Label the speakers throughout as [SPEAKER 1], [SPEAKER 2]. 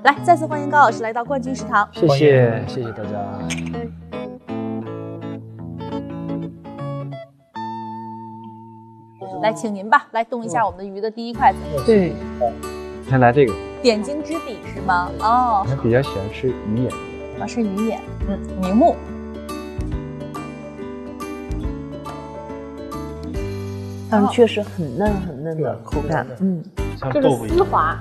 [SPEAKER 1] 来，再次欢迎高老师来到冠军食堂。
[SPEAKER 2] 谢谢大家。
[SPEAKER 1] 来，请您吧，来动一下我们的鱼的第一筷子。
[SPEAKER 3] 对，
[SPEAKER 2] 先来这个。
[SPEAKER 1] 点睛之笔是吗？哦，
[SPEAKER 2] 我比较喜欢吃鱼眼。
[SPEAKER 1] 啊，是鱼眼，明目。
[SPEAKER 3] 但确实很嫩很嫩的口感，
[SPEAKER 1] 就是丝滑。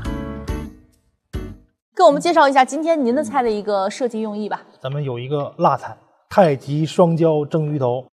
[SPEAKER 1] 给我们介绍一下今天您的菜的一个设计用意吧。
[SPEAKER 4] 咱们有一个辣菜，太极双椒蒸鱼头。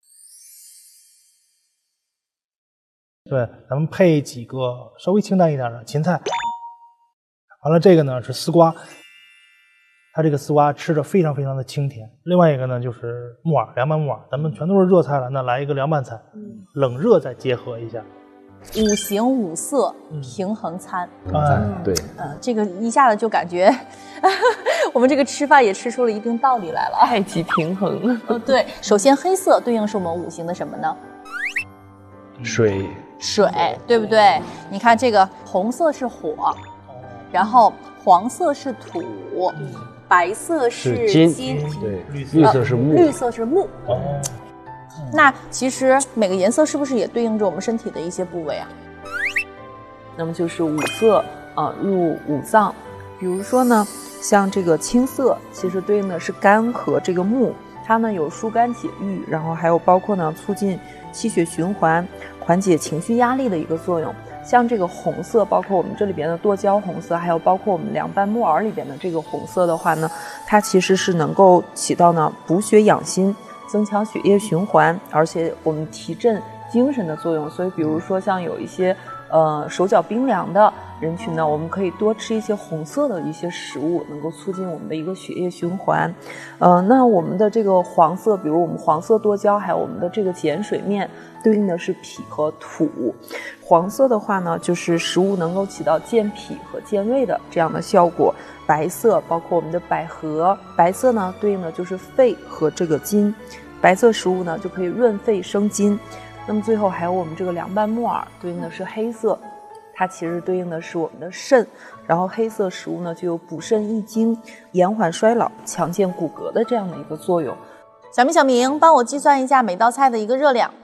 [SPEAKER 4] 对，咱们配几个稍微清淡一点的芹菜。完了，这个呢是丝瓜，它这个丝瓜吃着非常非常的清甜。另外一个呢就是木耳，凉拌木耳，咱们全都是热菜了，那来一个凉拌菜，冷热再结合一下。
[SPEAKER 1] 五行五色平衡餐，
[SPEAKER 2] 对，
[SPEAKER 1] 这个一下子就感觉我们这个吃饭也吃出了一定道理来了。
[SPEAKER 3] 太极平衡。
[SPEAKER 1] 对，首先黑色对应是我们五行的什么呢？
[SPEAKER 2] 水，
[SPEAKER 1] 对不对？你看这个红色是火，然后黄色是土，白色是金，
[SPEAKER 2] 对，绿色是木，
[SPEAKER 1] 绿色是木。那其实每个颜色是不是也对应着我们身体的一些部位啊？
[SPEAKER 3] 那么就是五色入五脏，比如说呢，像这个青色，其实对应的是肝和这个木，它呢有疏肝解郁，然后还有包括呢促进气血循环、缓解情绪压力的一个作用。像这个红色，包括我们这里边的剁椒红色，还有包括我们凉拌木耳里边的这个红色的话呢，它其实是能够起到呢补血养心、增强血液循环，而且我们提振精神的作用。所以比如说像有一些手脚冰凉的人群呢，我们可以多吃一些红色的一些食物，能够促进我们的一个血液循环。那我们的这个黄色，比如我们黄色剁椒，还有我们的这个碱水面，对应的是脾和土。黄色的话呢，就是食物能够起到健脾和健胃的这样的效果。白色包括我们的百合，白色呢对应的就是肺和这个筋，白色食物呢就可以润肺生津。那么最后还有我们这个凉拌木耳，对应的是黑色，它其实对应的是我们的肾，然后黑色食物呢就有补肾益精、延缓衰老、强健骨骼的这样的一个作用。
[SPEAKER 1] 小明帮我计算一下每道菜的一个热量。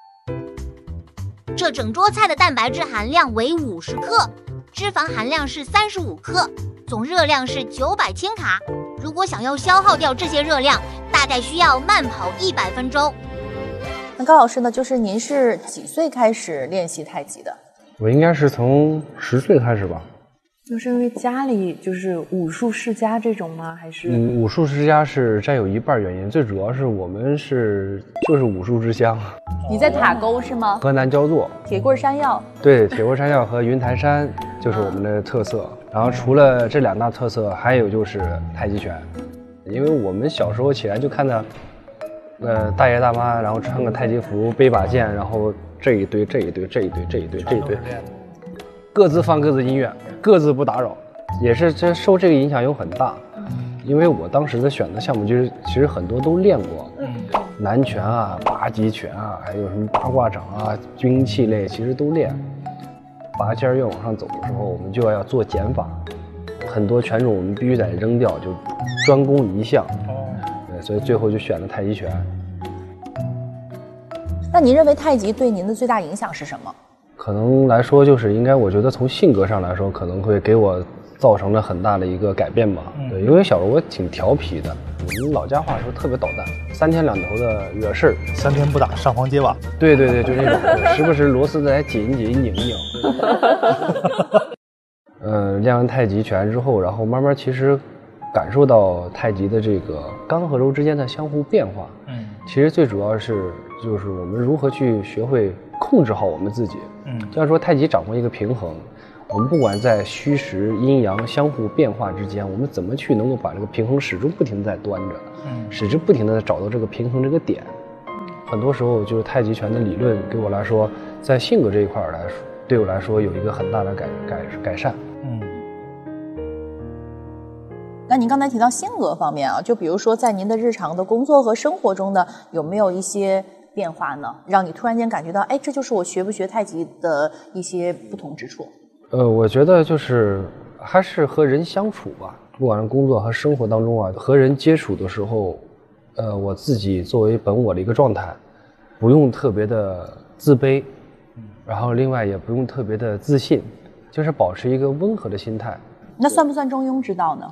[SPEAKER 5] 这整桌菜的蛋白质含量为50克，脂肪含量是35克，总热量是900千卡。如果想要消耗掉这些热量，大概需要慢跑100分钟。
[SPEAKER 1] 那高老师呢，就是您是几岁开始练习太极的？
[SPEAKER 2] 我应该是从10岁开始吧。
[SPEAKER 3] 就是因为家里就是武术世家这种吗？还是
[SPEAKER 2] 武术世家是占有一半原因，最主要是我们就是武术之乡。
[SPEAKER 1] 你在塔沟是吗？
[SPEAKER 2] 河南焦作
[SPEAKER 1] 铁棍山药。
[SPEAKER 2] 对，铁棍山药和云台山就是我们的特色。然后除了这2大特色，还有就是太极拳。因为我们小时候起来就看到大爷大妈，然后穿个太极服，背把剑，然后这一堆，各自放各自音乐，各自不打扰，也是受这个影响有很大。因为我当时的选择项目就是其实很多都练过，南拳啊、八极拳啊，还有什么八卦掌啊、兵器类，其实都练。拔尖越往上走的时候，我们就要做减法，很多拳种我们必须得扔掉，就专攻一项。对，所以最后就选了太极拳。
[SPEAKER 1] 那您认为太极对您的最大影响是什么？
[SPEAKER 2] 可能来说就是应该，我觉得从性格上来说，可能会给我造成了很大的一个改变吧。对，因为小时候我挺调皮的，我们老家话说特别捣蛋，3天2头的惹事儿
[SPEAKER 4] ，3天不打上房揭瓦。
[SPEAKER 2] 对，就那种，时不时螺丝再紧拧。练完太极拳之后，然后慢慢其实感受到太极的这个刚和柔之间的相互变化。其实最主要是就是我们如何去学会控制好我们自己。就像说太极掌握一个平衡，我们不管在虚实阴阳相互变化之间，我们怎么去能够把这个平衡始终不停地在端着，使之不停地找到这个平衡这个点。很多时候就是太极拳的理论给我来说，在性格这一块来说，对我来说有一个很大的改善。
[SPEAKER 1] 那您刚才提到性格方面啊，就比如说在您的日常的工作和生活中的有没有一些变化呢？让你突然间感觉到，哎，这就是我学不学太极的一些不同之处。
[SPEAKER 2] 我觉得就是还是和人相处吧。 不管是工作和生活当中啊，和人接触的时候，我自己作为本我的一个状态，不用特别的自卑，然后另外也不用特别的自信，就是保持一个温和的心态。
[SPEAKER 1] 那算不算中庸之道呢？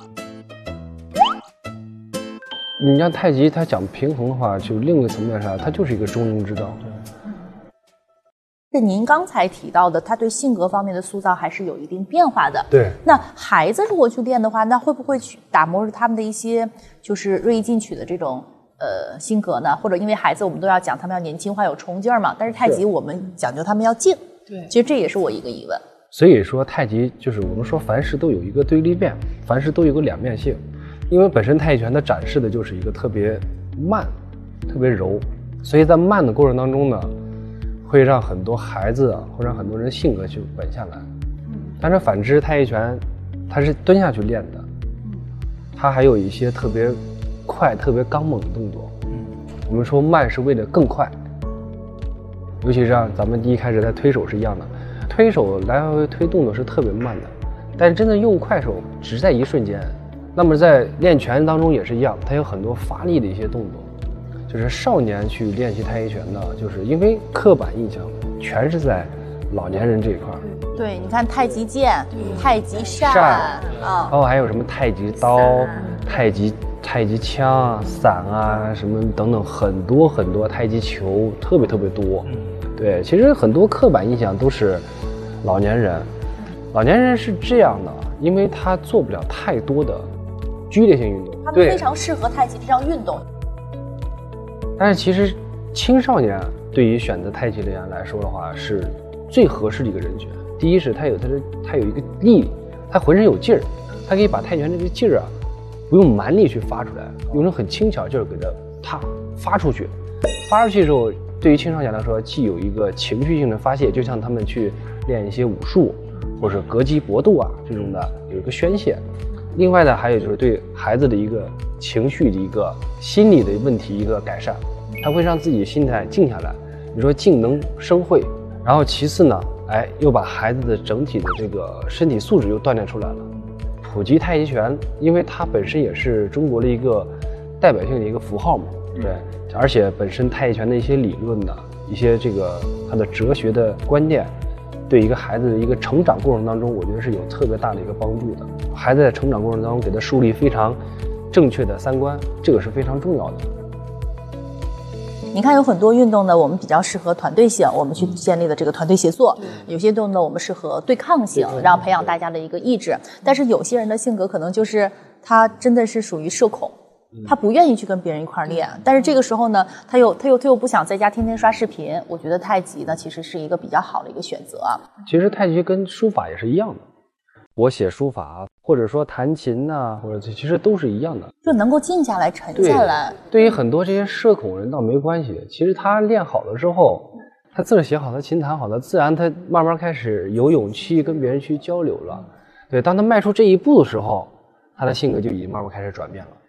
[SPEAKER 2] 你像太极，它讲平衡的话，就另一个层面上，它就是一个中庸之道。
[SPEAKER 1] 是您刚才提到的，他对性格方面的塑造还是有一定变化的。
[SPEAKER 2] 对。
[SPEAKER 1] 那孩子如果去练的话，那会不会去打磨他们的一些就是锐意进取的这种性格呢？或者因为孩子我们都要讲他们要年轻化有冲劲儿嘛，但是太极我们讲究他们要静。对。其实这也是我一个疑问。
[SPEAKER 2] 所以说太极就是我们说凡事都有一个对立面，凡事都有个两面性。因为本身太极拳它展示的就是一个特别慢、特别柔，所以在慢的过程当中呢，会让很多孩子啊，会让很多人性格去稳下来。但是反之，太极拳它是蹲下去练的，它还有一些特别快、特别刚猛的动作。我们说慢是为了更快，尤其是像咱们一开始在推手是一样的，推手来回推动作是特别慢的，但是真的用快手只在一瞬间。那么在练拳当中也是一样，它有很多发力的一些动作。就是少年去练习太极拳呢，就是因为刻板印象全是在老年人这一块儿。
[SPEAKER 1] 对，你看太极剑、太极扇啊，
[SPEAKER 2] 包括还有什么太极刀、太极枪、伞啊，什么等等，很多很多太极球，特别特别多。对，其实很多刻板印象都是老年人。老年人是这样的，因为他做不了太多的剧烈性运动，
[SPEAKER 1] 他们非常适合太极这项运动。
[SPEAKER 2] 但是其实青少年对于选择太极的人来说的话，是最合适的一个人群。第一是他有一个力，他浑身有劲儿，他可以把太极拳这个劲儿啊，不用蛮力去发出来，用种很轻巧劲儿给它发出去。发出去之后，对于青少年来说，既有一个情绪性的发泄，就像他们去练一些武术或者格击搏斗啊这种的，有一个宣泄。另外呢，还有就是对孩子的一个情绪的一个心理的问题一个改善，他会让自己心态静下来。你说静能生慧，然后其次呢，又把孩子的整体的这个身体素质又锻炼出来了。普及太极拳，因为它本身也是中国的一个代表性的一个符号嘛，对，而且本身太极拳的一些理论的一些这个它的哲学的观念，对一个孩子的一个成长过程当中，我觉得是有特别大的一个帮助的。孩子在成长过程当中给他树立非常正确的三观，这个是非常重要的。
[SPEAKER 1] 你看有很多运动呢，我们比较适合团队性，我们去建立的这个团队协作；有些运动呢，我们适合对抗性，然后培养大家的一个意志。但是有些人的性格可能就是他真的是属于社恐，他不愿意去跟别人一块练，但是这个时候呢，他又不想在家天天刷视频。我觉得太极呢，其实是一个比较好的一个选择。
[SPEAKER 2] 其实太极跟书法也是一样的，我写书法或者说弹琴呐，或者其实都是一样的，
[SPEAKER 1] 就能够静下来、沉下来。
[SPEAKER 2] 对于很多这些社恐人倒没关系，其实他练好了之后，他字写好，他琴弹好了，自然他慢慢开始有勇气跟别人去交流了。对，当他迈出这一步的时候，他的性格就已经慢慢开始转变了。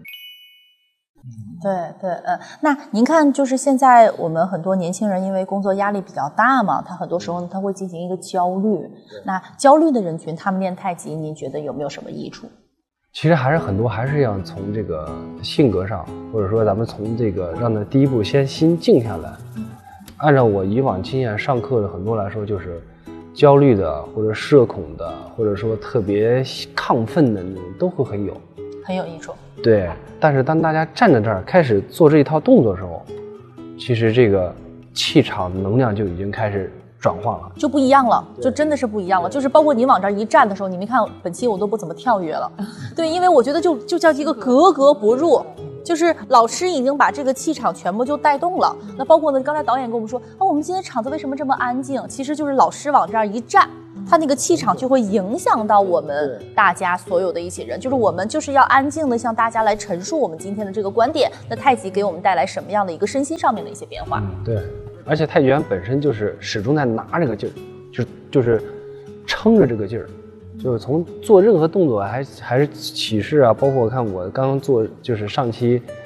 [SPEAKER 1] 对，那您看，就是现在我们很多年轻人因为工作压力比较大嘛，他很多时候他会进行一个焦虑。那焦虑的人群，他们练太极，您觉得有没有什么益处？
[SPEAKER 2] 其实还是很多，还是要从这个性格上，或者说咱们从这个让他第一步先心静下来。按照我以往经验，上课的很多来说，就是焦虑的或者社恐的，或者说特别亢奋的那种，都会很有
[SPEAKER 1] 益处。
[SPEAKER 2] 对，但是当大家站在这儿开始做这一套动作的时候，其实这个气场能量就已经开始转换了，
[SPEAKER 1] 就不一样了，就真的是不一样了。就是包括你往这儿一站的时候，你没看本期我都不怎么跳跃了，对，因为我觉得就叫一个格格不入，就是老师已经把这个气场全部就带动了。那包括呢，刚才导演跟我们说，我们今天场子为什么这么安静？其实就是老师往这儿一站，他那个气场就会影响到我们大家所有的一些人，就是我们就是要安静的向大家来陈述我们今天的这个观点。那太极给我们带来什么样的一个身心上面的一些变化？
[SPEAKER 2] 对，而且太极拳本身就是始终在拿这个劲儿，就是撑着这个劲儿，就是从做任何动作还是起势啊，包括看我刚刚做就是上期